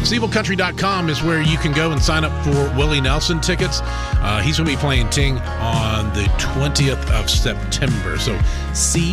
SiebelCountry.com is where you can go and sign up for Willie Nelson tickets. He's going to be playing Ting on the 20th of September. So